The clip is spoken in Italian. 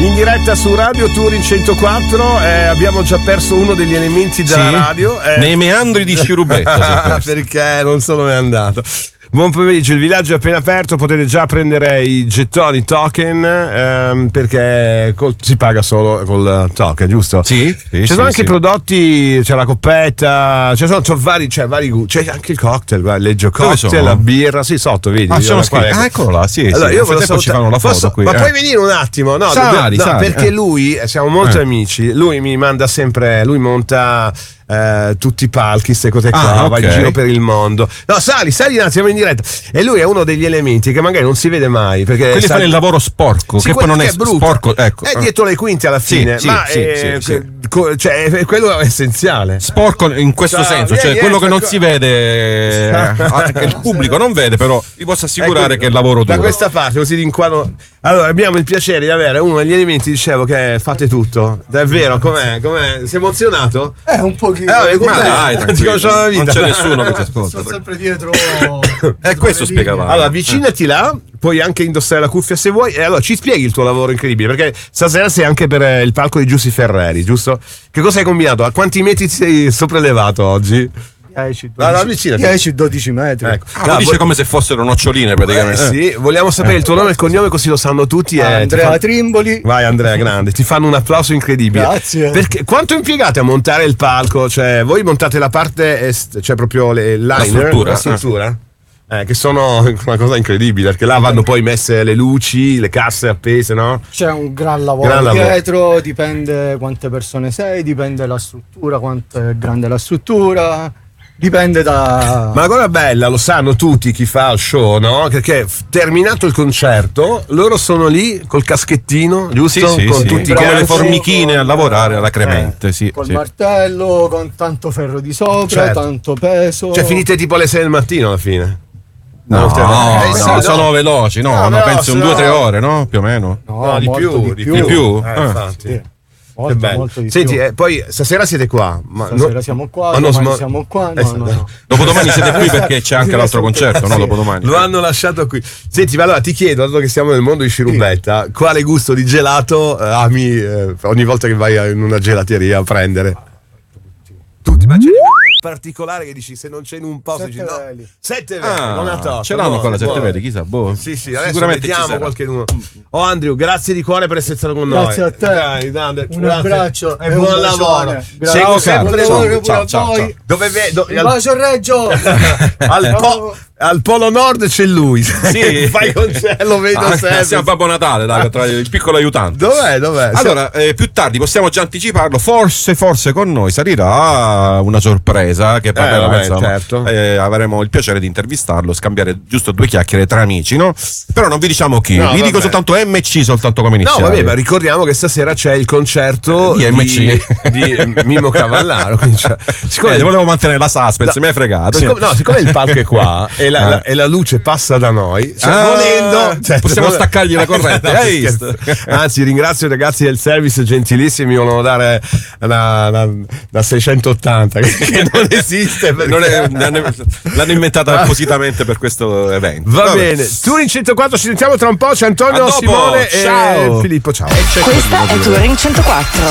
In diretta su Radio Touring 104, abbiamo già perso uno degli elementi della radio. Nei meandri di Scirubetta. Perché non sono mai andato. Buon pomeriggio, il villaggio è appena aperto, potete già prendere i gettoni token perché si paga solo col token, giusto? Sì. Ci sono anche prodotti, c'è la coppetta, c'è vari gusti, c'è anche il cocktail, guarda, leggio cocktail, la birra, sì, sotto, vedi? Eccolo là, sì. Allora, io ci fanno la foto qui. Ma puoi venire un attimo? No, sali. Perché lui, siamo molto amici, lui mi manda sempre, lui monta tutti i palchi, queste cose qua, va in giro per il mondo. No, sali un attimo in diretta. E lui è uno degli elementi che magari non si vede mai, perché quelli fanno il lavoro sporco, sì, che poi non è brutto. Sporco, ecco. È dietro le quinte alla fine, cioè quello è essenziale. Sporco in questo senso, cioè quello che non si vede, che il pubblico non vede, però vi posso assicurare che è il lavoro duro. Da questa parte, così di inquadro. Allora, abbiamo il piacere di avere uno degli elementi, dicevo, che fate tutto. Davvero, com'è? Sei emozionato? Un pochino. Dai, non c'è nessuno che ti ascolta. Sono sempre dietro. Questo spiegava. Allora, avvicinati là, puoi anche indossare la cuffia se vuoi. E allora ci spieghi il tuo lavoro incredibile, perché stasera sei anche per il palco di Giussi Ferreri, giusto? Che cosa hai combinato? A quanti metri ti sei sopraelevato oggi? 10-12 metri. Ecco. Dice come se fossero noccioline praticamente. Sì, vogliamo sapere il tuo nome e il cognome, così lo sanno tutti. Andrea Trimboli. Vai Andrea, grande, ti fanno un applauso incredibile. Grazie. Perché quanto impiegate a montare il palco? Cioè, voi montate la parte cioè proprio le liner, la struttura? Che sono una cosa incredibile, perché là vanno poi messe le luci, le casse appese, no? C'è un gran lavoro dietro, dipende quante persone sei, dipende la struttura, quanto è grande la struttura. Dipende da. Ma la cosa bella, lo sanno tutti chi fa il show, no? Perché terminato il concerto, loro sono lì col caschettino, giusto? Con tutti come le formichine a lavorare alla Cremente, col martello, con tanto ferro di sopra, tanto peso. Cioè finite tipo alle 6 del mattino alla fine. No, sono veloci, penso un 2-3 ore, no? Più o meno. No, di più. Infatti. Molto di Senti, più. Poi stasera siete qua. Stasera siamo qua, domani siamo qua. No. Dopodomani siete qui perché c'è anche l'altro concerto, no? Dopodomani. Lo hanno lasciato qui. Senti, ma allora ti chiedo, dato che siamo nel mondo di Scirubetta, quale gusto di gelato ami ogni volta che vai in una gelateria a prendere? Tutti, ma c'è particolare che dici se non c'è in un posto dici no. 7 veli, non a tocco. Ce l'hanno ancora 7 veli, chissà, boh. Sì, adesso sicuramente vediamo qualcuno. Andrew, grazie di cuore per essere stato con noi. Grazie a te. Dai, un abbraccio e buon lavoro. Seguo sempre ciao. Dove vedo il bacio Reggio. Al Polo Nord c'è lui. Sì, fai con sé, lo vedo sempre. Siamo a Babbo Natale, dai, tra il piccolo aiutante. Dov'è? Allora, più tardi possiamo già anticiparlo. Forse con noi salirà una sorpresa che parlerà, certo. Avremo il piacere di intervistarlo, scambiare giusto 2 chiacchiere tra amici, no? Però non vi diciamo chi. Vi dico soltanto MC, soltanto come iniziare. No, vabbè, ma ricordiamo che stasera c'è il concerto di MC di Mimmo Cavallaro. Siccome volevo mantenere la suspense, mi hai fregato. Siccome il palco è qua e la luce passa da noi, volendo possiamo staccargli la corrente. Anzi, ringrazio i ragazzi del service gentilissimi, mi volevano dare la 680 che non esiste l'hanno inventata appositamente per questo evento. Va bene, Touring 104, ci sentiamo tra un po'. C'è Antonio, Simone e Filippo. Ciao. Questa è Touring 104.